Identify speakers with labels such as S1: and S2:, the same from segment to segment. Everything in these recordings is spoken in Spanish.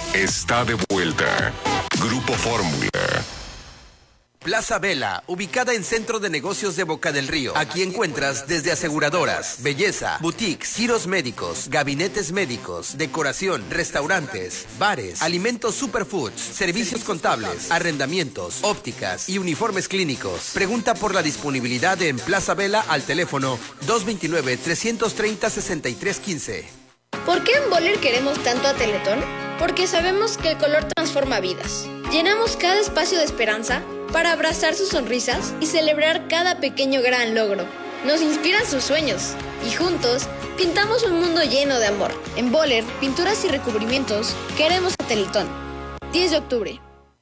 S1: está de vuelta. Grupo Fórmula.
S2: Plaza Vela, ubicada en Centro de Negocios de Boca del Río. Aquí encuentras desde aseguradoras, belleza, boutiques, giros médicos, gabinetes médicos, decoración, restaurantes, bares, alimentos superfoods, servicios contables, arrendamientos, ópticas y uniformes clínicos. Pregunta por la disponibilidad en Plaza Vela al teléfono 229-330-6315.
S3: ¿Por qué en Boller queremos tanto a Teletón? Porque sabemos que el color transforma vidas. Llenamos cada espacio de esperanza para abrazar sus sonrisas y celebrar cada pequeño gran logro. Nos inspiran sus sueños y juntos pintamos un mundo lleno de amor. En Boller, pinturas y recubrimientos, queremos a Teletón. 10 de octubre.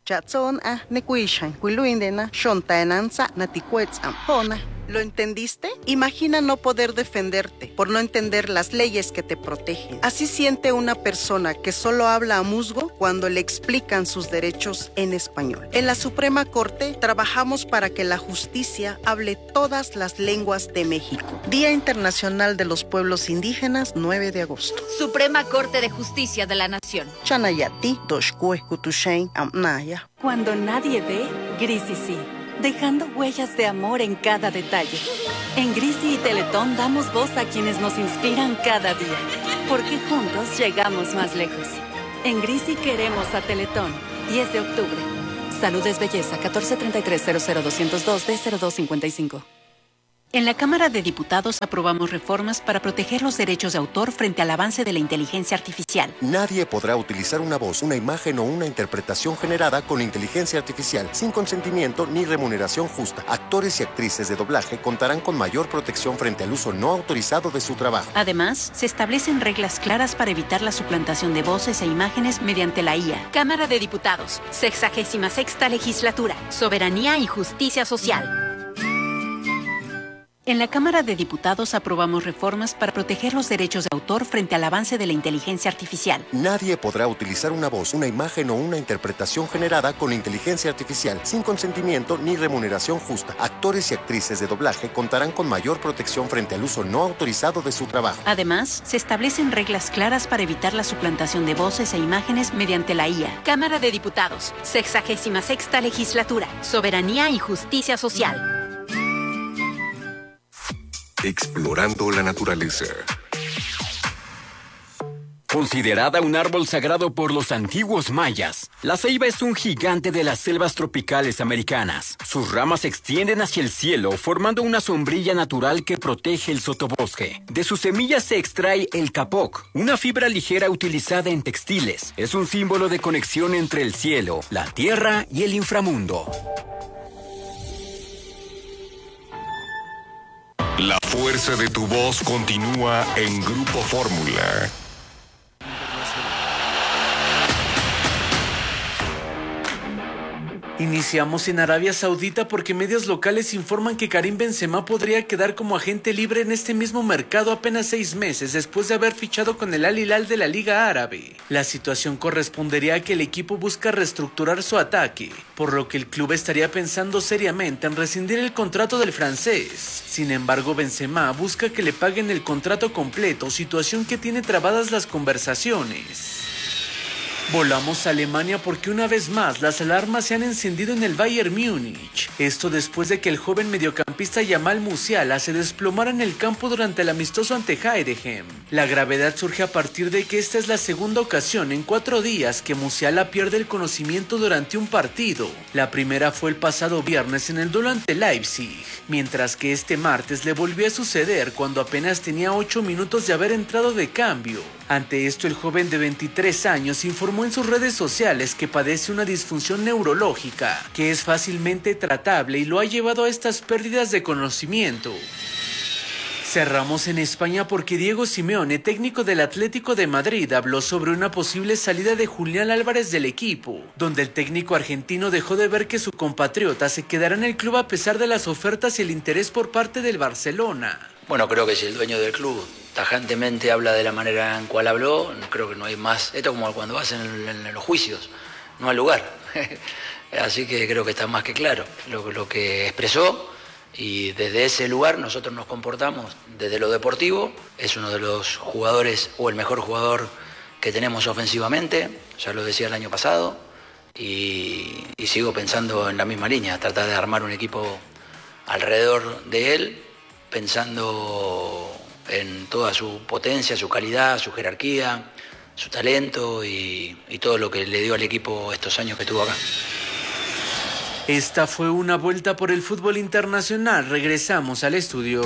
S4: ¿Lo entendiste? Imagina no poder defenderte por no entender las leyes que te protegen. Así siente una persona que solo habla a musgo cuando le explican sus derechos en español. En la Suprema Corte trabajamos para que la justicia hable todas las lenguas de México. Día Internacional de los Pueblos Indígenas, 9 de agosto.
S5: Suprema Corte de Justicia de la Nación.
S4: Chanayati, Doshkue, Kutushain, Amnaya.
S6: Cuando nadie ve, Grisi sí, dejando huellas de amor en cada detalle. En Grisi y Teletón damos voz a quienes nos inspiran cada día, porque juntos llegamos más lejos. En Grisi queremos a Teletón. 10 de octubre. Salud es Belleza, 1433-00202-D0255. En la Cámara de Diputados aprobamos reformas para proteger los derechos de autor frente al avance de la inteligencia artificial.
S7: Nadie podrá utilizar una voz, una imagen o una interpretación generada con inteligencia artificial sin consentimiento ni remuneración justa. Actores y actrices de doblaje contarán con mayor protección frente al uso no autorizado de su trabajo.
S6: Además, se establecen reglas claras para evitar la suplantación de voces e imágenes mediante la IA.
S5: Cámara de Diputados, 66ª Legislatura, Soberanía y Justicia Social.
S6: En la Cámara de Diputados aprobamos reformas para proteger los derechos de autor frente al avance de la inteligencia artificial.
S7: Nadie podrá utilizar una voz, una imagen o una interpretación generada con inteligencia artificial sin consentimiento ni remuneración justa. Actores y actrices de doblaje contarán con mayor protección frente al uso no autorizado de su trabajo.
S6: Además, se establecen reglas claras para evitar la suplantación de voces e imágenes mediante la IA.
S5: Cámara de Diputados, 66ª Legislatura, Soberanía y Justicia Social.
S1: Explorando la naturaleza.
S8: Considerada un árbol sagrado por los antiguos mayas, la ceiba es un gigante de las selvas tropicales americanas. Sus ramas se extienden hacia el cielo, formando una sombrilla natural que protege el sotobosque. De sus semillas se extrae el capoc, una fibra ligera utilizada en textiles. Es un símbolo de conexión entre el cielo, la tierra y el inframundo.
S1: La fuerza de tu voz continúa en Grupo Fórmula.
S9: Iniciamos en Arabia Saudita porque medios locales informan que Karim Benzema podría quedar como agente libre en este mismo mercado apenas 6 meses después de haber fichado con el Al Hilal de la Liga Árabe. La situación correspondería a que el equipo busca reestructurar su ataque, por lo que el club estaría pensando seriamente en rescindir el contrato del francés. Sin embargo, Benzema busca que le paguen el contrato completo, situación que tiene trabadas las conversaciones. Volamos a Alemania porque una vez más las alarmas se han encendido en el Bayern Múnich. Esto después de que el joven mediocampista Yamal Musiala se desplomara en el campo durante el amistoso ante Heidenheim. La gravedad surge a partir de que esta es la segunda ocasión en 4 días que Musiala pierde el conocimiento durante un partido. La primera fue el pasado viernes en el duelo ante Leipzig, mientras que este martes le volvió a suceder cuando apenas tenía 8 minutos de haber entrado de cambio. Ante esto, el joven de 23 años informó en sus redes sociales que padece una disfunción neurológica, que es fácilmente tratable y lo ha llevado a estas pérdidas de conocimiento. Cerramos en España porque Diego Simeone, técnico del Atlético de Madrid, habló sobre una posible salida de Julián Álvarez del equipo, donde el técnico argentino dejó de ver que su compatriota se quedará en el club a pesar de las ofertas y el interés por parte del Barcelona.
S10: Bueno, creo que si el dueño del club tajantemente habla de la manera en cual habló, creo que no hay más. Esto es como cuando vas en los juicios, no hay lugar. Así que creo que está más que claro lo que expresó, y desde ese lugar nosotros nos comportamos desde lo deportivo. Es uno de los jugadores o el mejor jugador que tenemos ofensivamente, ya lo decía el año pasado, y sigo pensando en la misma línea, tratar de armar un equipo alrededor de él, pensando en toda su potencia, su calidad, su jerarquía, su talento y todo lo que le dio al equipo estos años que estuvo acá.
S9: Esta fue una vuelta por el fútbol internacional. Regresamos al estudio.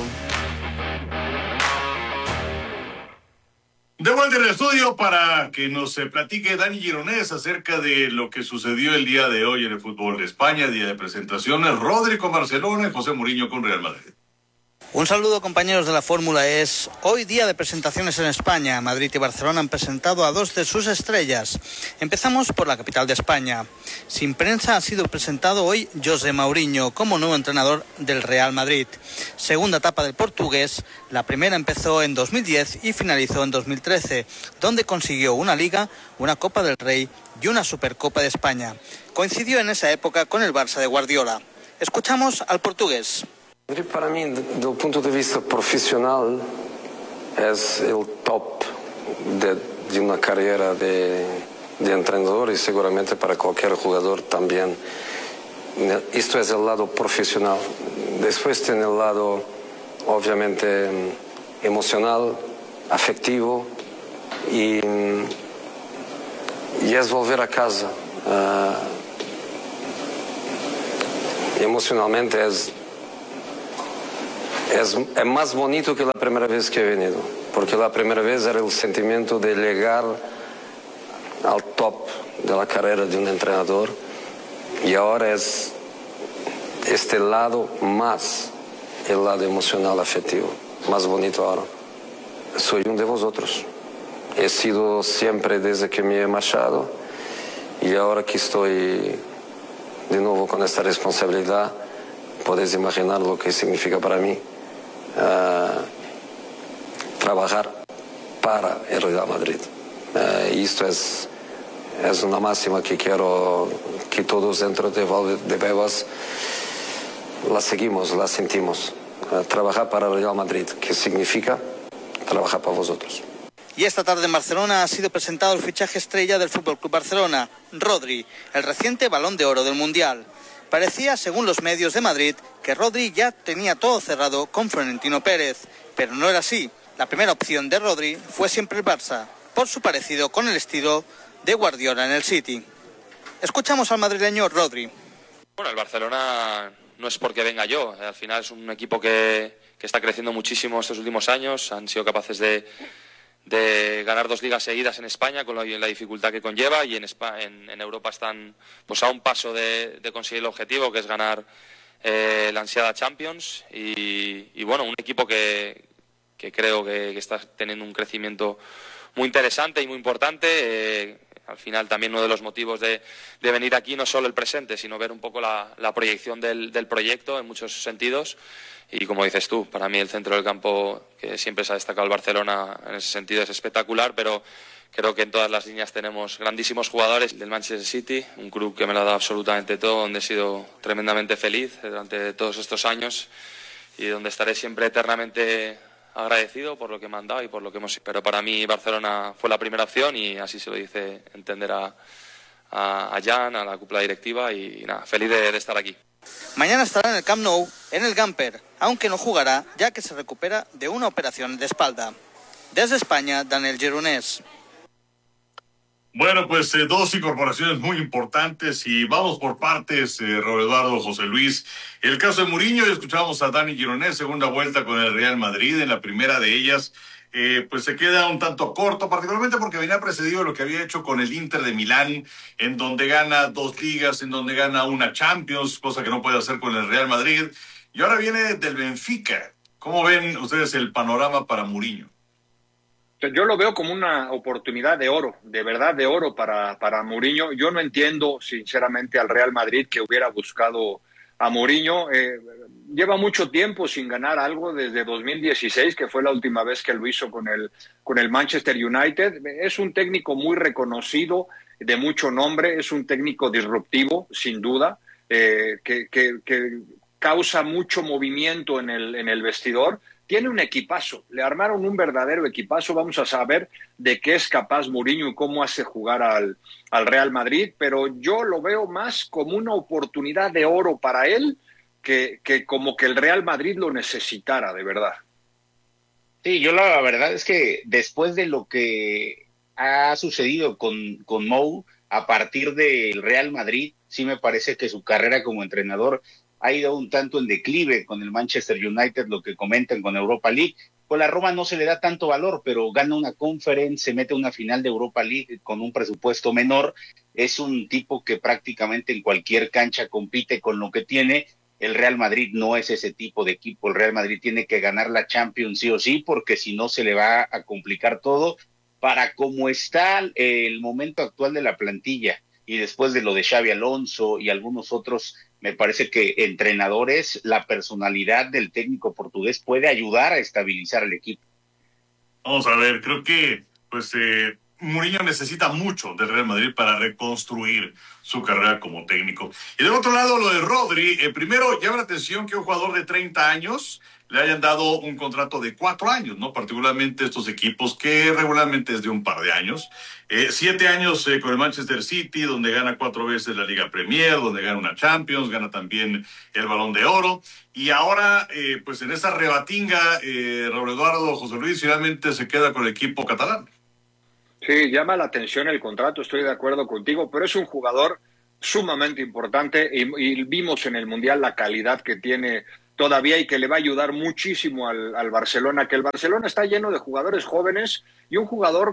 S11: De vuelta en el estudio para que nos platique Dani Gironés acerca de lo que sucedió el día de hoy en el fútbol de España, día de presentaciones, Rodri con Barcelona y José Mourinho con Real Madrid.
S12: Un saludo, compañeros de la Fórmula. Es hoy día de presentaciones en España. Madrid y Barcelona han presentado a dos de sus estrellas. Empezamos por la capital de España. Sin prensa ha sido presentado hoy José Mourinho como nuevo entrenador del Real Madrid. Segunda etapa del portugués. La primera empezó en 2010 y finalizó en 2013, donde consiguió una Liga, una Copa del Rey y una Supercopa de España. Coincidió en esa época con el Barça de Guardiola. Escuchamos al portugués.
S13: Para mí, desde el punto de vista profesional, es el top de una carrera de entrenador y seguramente para cualquier jugador también. Esto es el lado profesional. Después tiene el lado, obviamente, emocional, afectivo y es volver a casa. Emocionalmente es más bonito que la primera vez que he venido, porque la primera vez era el sentimiento de llegar al top de la carrera de un entrenador y ahora es este lado más el lado emocional afectivo, más bonito ahora. Soy uno de vosotros, he sido siempre desde que me he marchado y ahora que estoy de nuevo con esta responsabilidad, podéis imaginar lo que significa para mí trabajar para el Real Madrid. Y esto es una máxima que quiero que todos dentro de Valdebebas la seguimos, la sentimos. Trabajar para el Real Madrid, que significa trabajar para vosotros.
S12: Y esta tarde en Barcelona ha sido presentado el fichaje estrella del FC Barcelona, Rodri, el reciente Balón de Oro del Mundial. Parecía, según los medios de Madrid, que Rodri ya tenía todo cerrado con Florentino Pérez, pero no era así. La primera opción de Rodri fue siempre el Barça, por su parecido con el estilo de Guardiola en el City. Escuchamos al madrileño Rodri.
S14: Bueno, el Barcelona no es porque venga yo, al final es un equipo que está creciendo muchísimo estos últimos años, han sido capaces de ganar 2 ligas seguidas en España con la dificultad que conlleva y en Europa están pues a un paso de conseguir el objetivo, que es ganar la ansiada Champions y bueno, un equipo que creo que está teniendo un crecimiento muy interesante y muy importante. Al final también uno de los motivos de venir aquí no solo el presente, sino ver un poco la proyección del proyecto en muchos sentidos. Y como dices tú, para mí el centro del campo, que siempre se ha destacado el Barcelona en ese sentido, es espectacular, pero creo que en todas las líneas tenemos grandísimos jugadores del Manchester City, un club que me lo ha dado absolutamente todo, donde he sido tremendamente feliz durante todos estos años y donde estaré siempre eternamente agradecido por lo que me han dado y por lo que hemos hecho. Pero para mí Barcelona fue la primera opción y así se lo dice entender a Jan, a la cúpula directiva y nada, feliz de estar aquí.
S12: Mañana estará en el Camp Nou, en el Gamper, aunque no jugará ya que se recupera de una operación de espalda. Desde España, Daniel Gironés.
S11: Bueno, pues 2 incorporaciones muy importantes y vamos por partes, Roberto Eduardo, José Luis. El caso de Mourinho, ya escuchamos a Dani Gironés, segunda vuelta con el Real Madrid, en la primera de ellas, pues se queda un tanto corto, particularmente porque venía precedido de lo que había hecho con el Inter de Milán, en donde gana 2 ligas, en donde gana una Champions, cosa que no puede hacer con el Real Madrid, y ahora viene del Benfica. ¿Cómo ven ustedes el panorama para Mourinho?
S15: Yo lo veo como una oportunidad de oro, de verdad de oro para Mourinho. Yo no entiendo, sinceramente, al Real Madrid que hubiera buscado a Mourinho. Lleva mucho tiempo sin ganar algo desde 2016, que fue la última vez que lo hizo con el Manchester United. Es un técnico muy reconocido, de mucho nombre, es un técnico disruptivo, sin duda, que causa mucho movimiento en el vestidor, tiene un equipazo, le armaron un verdadero equipazo, vamos a saber de qué es capaz Mourinho y cómo hace jugar al Real Madrid, pero yo lo veo más como una oportunidad de oro para él que como que el Real Madrid lo necesitara, de verdad.
S16: Sí, yo la verdad es que después de lo que ha sucedido con Mou, a partir del Real Madrid, sí me parece que su carrera como entrenador ha ido un tanto en declive con el Manchester United, lo que comentan con Europa League. Con la Roma no se le da tanto valor, pero gana una Conference, se mete a una final de Europa League con un presupuesto menor. Es un tipo que prácticamente en cualquier cancha compite con lo que tiene. El Real Madrid no es ese tipo de equipo. El Real Madrid tiene que ganar la Champions sí o sí, porque si no se le va a complicar todo. Para cómo está el momento actual de la plantilla y después de lo de Xabi Alonso y algunos otros, me parece que entrenadores, la personalidad del técnico portugués puede ayudar a estabilizar el equipo.
S11: Vamos a ver, creo que Mourinho necesita mucho del Real Madrid para reconstruir su carrera como técnico. Y del otro lado, lo de Rodri. Primero, llama la atención que un jugador de 30 años le hayan dado un contrato de 4 años, ¿no? Particularmente estos equipos que regularmente es de un par de años. 7 años con el Manchester City, donde gana 4 veces la Liga Premier, donde gana una Champions, gana también el Balón de Oro. Y ahora, pues en esa rebatinga, Raúl Eduardo, José Luis, finalmente se queda con el equipo catalán.
S15: Sí, llama la atención el contrato, estoy de acuerdo contigo, pero es un jugador sumamente importante y vimos en el Mundial la calidad que tiene todavía y que le va a ayudar muchísimo al Barcelona, que el Barcelona está lleno de jugadores jóvenes y un jugador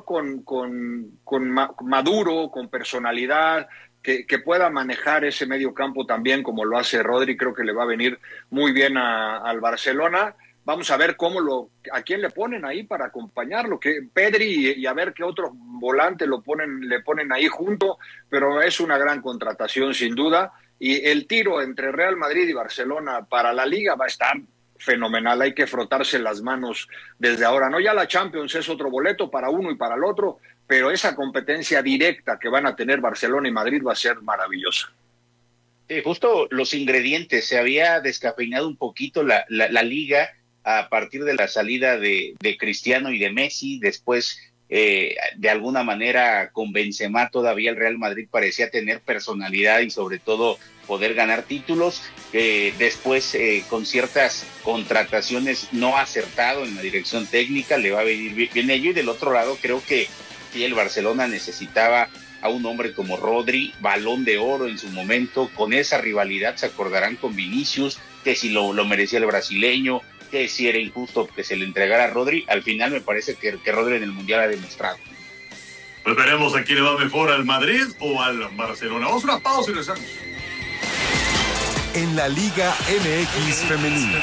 S15: maduro, con personalidad, que pueda manejar ese medio campo también como lo hace Rodri. Creo que le va a venir muy bien al Barcelona. Vamos a ver a quién le ponen ahí para acompañarlo, que Pedri y a ver qué otro volante le ponen ahí junto, pero es una gran contratación sin duda. Y el tiro entre Real Madrid y Barcelona para la Liga va a estar fenomenal. Hay que frotarse las manos desde ahora, ¿no? Ya la Champions es otro boleto para uno y para el otro, pero esa competencia directa que van a tener Barcelona y Madrid va a ser maravillosa.
S16: Justo los ingredientes, se había descafeinado un poquito la Liga a partir de la salida de Cristiano y de Messi. Después, de alguna manera, con Benzema todavía el Real Madrid parecía tener personalidad y sobre todo poder ganar títulos. Después, con ciertas contrataciones no ha acertado en la dirección técnica, le va a venir bien ello. Y del otro lado, creo que sí, el Barcelona necesitaba a un hombre como Rodri, Balón de Oro en su momento. Con esa rivalidad se acordarán con Vinicius, que si lo merecía el brasileño, que si era injusto que se le entregara a Rodri. Al final me parece que Rodri en el Mundial ha demostrado.
S11: Pues veremos a quién le va mejor, al Madrid o al Barcelona. Vamos a una pausa y regresamos.
S17: En la Liga MX Femenil.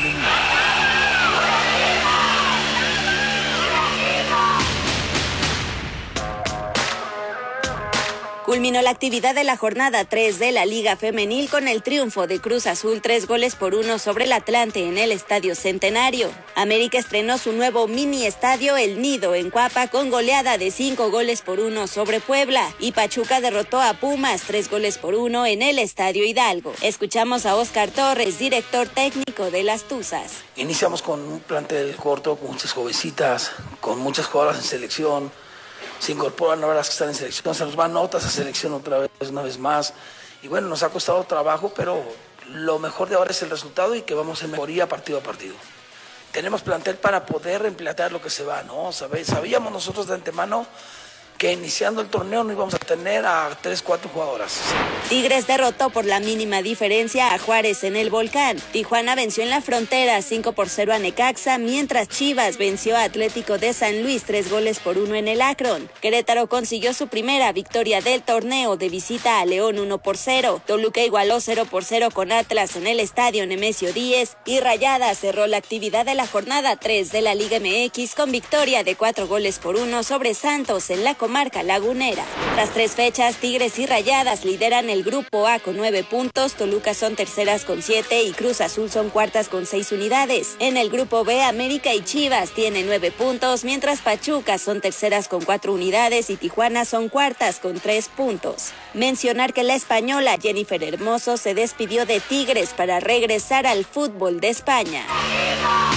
S18: Culminó la actividad de la jornada 3 de la Liga Femenil con el triunfo de Cruz Azul 3-1 sobre el Atlante en el Estadio Centenario. América estrenó su nuevo mini estadio El Nido en Cuapa con goleada de 5-1 sobre Puebla, y Pachuca derrotó a Pumas 3-1 en el Estadio Hidalgo. Escuchamos a Óscar Torres, director técnico de las Tuzas.
S19: Iniciamos con un plantel corto, con muchas jovencitas, con muchas jugadoras en selección. Se incorporan ahora las que están en selección, se nos van notas a selección una vez más. Y bueno, nos ha costado trabajo, pero lo mejor de ahora es el resultado y que vamos en mejoría partido a partido. Tenemos plantel para poder reemplatar lo que se va, ¿no? Sabíamos nosotros de antemano que iniciando el torneo no íbamos a tener a 3-4 jugadoras.
S18: Tigres derrotó por la mínima diferencia a Juárez en el Volcán. Tijuana venció en la Frontera 5-0 a Necaxa, mientras Chivas venció a Atlético de San Luis 3-1 en el Akron. Querétaro consiguió su primera victoria del torneo de visita a León 1-0. Toluca igualó 0-0 con Atlas en el Estadio Nemesio 10 y Rayadas cerró la actividad de la jornada 3 de la Liga MX con victoria de 4-1 sobre Santos en la comarca lagunera. Tras 3 fechas, Tigres y Rayadas lideran el grupo A con 9 puntos, Toluca son terceras con 7 y Cruz Azul son cuartas con 6 unidades. En el grupo B, América y Chivas tienen 9 puntos, mientras Pachuca son terceras con 4 unidades y Tijuana son cuartas con 3 puntos. Mencionar que la española Jennifer Hermoso se despidió de Tigres para regresar al fútbol de España.